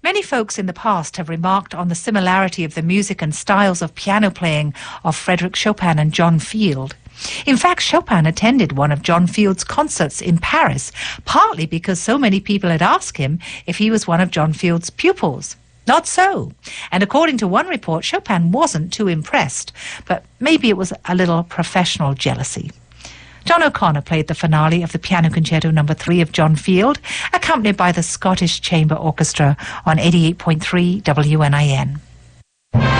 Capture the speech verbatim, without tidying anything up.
Many folks in the past have remarked on the similarity of the music and styles of piano playing of Frédéric Chopin and John Field. In fact, Chopin attended one of John Field's concerts in Paris, partly because so many people had asked him if he was one of John Field's pupils. Not so. And according to one report, Chopin wasn't too impressed, but maybe it was a little professional jealousy. John O'Connor played the finale of the Piano Concerto number three of John Field, accompanied by the Scottish Chamber Orchestra on eighty-eight point three W N I N.